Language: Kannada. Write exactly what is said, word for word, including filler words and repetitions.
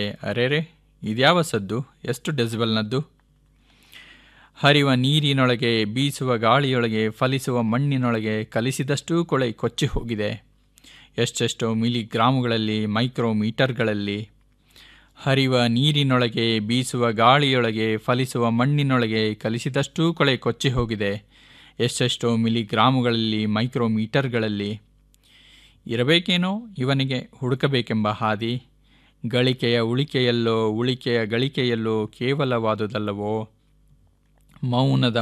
ಅರೆರೆ ಇದ್ಯಾವ ಸದ್ದು, ಎಷ್ಟು ಡೆಸಿಬಲ್ನದ್ದು? ಹರಿವ ನೀರಿನೊಳಗೆ, ಬೀಸುವ ಗಾಳಿಯೊಳಗೆ, ಫಲಿಸುವ ಮಣ್ಣಿನೊಳಗೆ ಕಲಿಸಿದಷ್ಟೂ ಕೊಳೆ ಕೊಚ್ಚಿ ಹೋಗಿದೆ. ಎಷ್ಟೆಷ್ಟೋ ಮಿಲಿಗ್ರಾಮುಗಳಲ್ಲಿ, ಮೈಕ್ರೋಮೀಟರ್ಗಳಲ್ಲಿ. ಹರಿವ ನೀರಿನೊಳಗೆ, ಬೀಸುವ ಗಾಳಿಯೊಳಗೆ, ಫಲಿಸುವ ಮಣ್ಣಿನೊಳಗೆ ಕಲಿಸಿದಷ್ಟೂ ಕೊಳೆ ಕೊಚ್ಚಿ ಹೋಗಿದೆ. ಎಷ್ಟೆಷ್ಟೋ ಮಿಲಿಗ್ರಾಮುಗಳಲ್ಲಿ, ಮೈಕ್ರೋಮೀಟರ್ಗಳಲ್ಲಿ. ಇರಬೇಕೇನೋ ಇವನಿಗೆ ಹುಡುಕಬೇಕೆಂಬ ಹಾದಿ. ಗಳಿಕೆಯ ಉಳಿಕೆಯಲ್ಲೋ, ಉಳಿಕೆಯ ಗಳಿಕೆಯಲ್ಲೋ ಕೇವಲವಾದುದಲ್ಲವೋ? ಮೌನದ